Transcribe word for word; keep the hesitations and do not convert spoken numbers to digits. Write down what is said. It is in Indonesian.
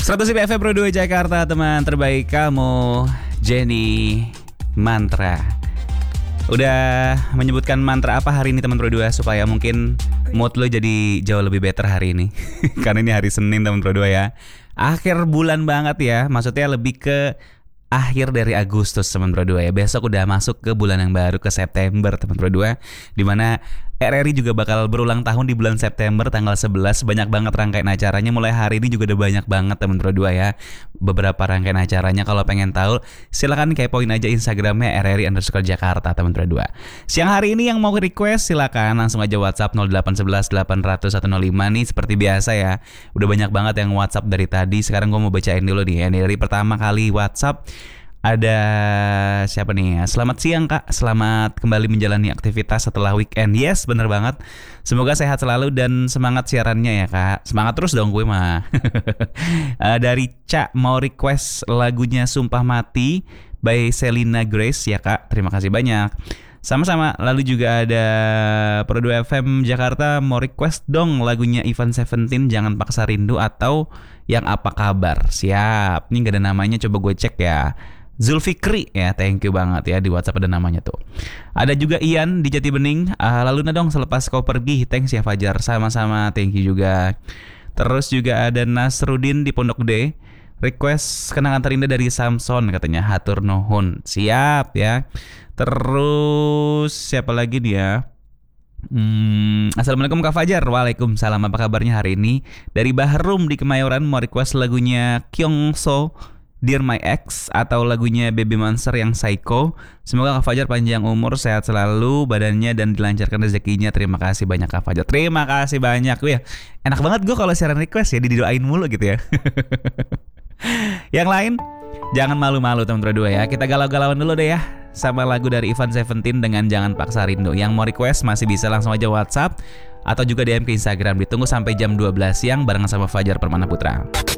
seratus F M Pro dua Jakarta, teman terbaik kamu, Jenny Mantra. Udah menyebutkan mantra apa hari ini teman Pro dua supaya mungkin mood lo jadi jauh lebih better hari ini. Karena ini hari Senin teman Pro dua ya. Akhir bulan banget ya. Maksudnya lebih ke akhir dari Agustus teman Pro dua ya. Besok udah masuk ke bulan yang baru, ke September teman Pro dua, dimana R R I juga bakal berulang tahun di bulan September tanggal sebelas. Banyak banget rangkaian acaranya. Mulai hari ini juga udah banyak banget teman Pro dua ya. Beberapa rangkaian acaranya. Kalau pengen tahu silakan kepoin aja Instagramnya R R I underscore Jakarta teman Pro dua. Siang hari ini yang mau request silakan langsung aja WhatsApp nol delapan satu satu delapan nol nol satu nol lima nih. Seperti biasa ya, udah banyak banget yang WhatsApp dari tadi. Sekarang gue mau bacain dulu nih ya. Dari pertama kali WhatsApp ada siapa nih ya? Selamat siang Kak, selamat kembali menjalani aktivitas setelah weekend. Yes, bener banget. Semoga sehat selalu dan semangat siarannya ya Kak. Semangat terus dong gue mah. uh, Dari Cak mau request lagunya Sumpah Mati by Selina Grace ya Kak. Terima kasih banyak. Sama-sama. Lalu juga ada Pro dua F M Jakarta mau request dong lagunya Ivan Seventeen Jangan Paksa Rindu atau Yang Apa Kabar. Siap. Ini gak ada namanya, coba gue cek ya. Zulfikri ya, thank you banget ya, di WhatsApp ada namanya tuh. Ada juga Ian di Jati Bening. uh, Lalu nah dong selepas kau pergi. Thanks ya Fajar, sama-sama, thank you juga. Terus juga ada Nasrudin di Pondok Gede, request kenangan terindah dari Samson katanya, hatur nuhun. Siap ya. Terus siapa lagi dia? Hmm, Assalamualaikum Kak Fajar. Waalaikumsalam, apa kabarnya hari ini? Dari Bahrum di Kemayoran mau request lagunya Kyongso Dear My Ex atau lagunya Baby Monster yang Psycho. Semoga Kak Fajar panjang umur, sehat selalu badannya dan dilancarkan rezekinya. Terima kasih banyak Kak Fajar. Terima kasih banyak. Wih, enak banget gue kalau siaran request ya, didoain mulu gitu ya. Yang lain jangan malu-malu teman Pro dua ya. Kita galau-galauan dulu deh ya sama lagu dari Ivan Seventeen dengan Jangan Paksa Rindu. Yang mau request masih bisa langsung aja WhatsApp atau juga D M ke Instagram. Ditunggu sampai jam dua belas siang barengan sama Fajar Permana Putra.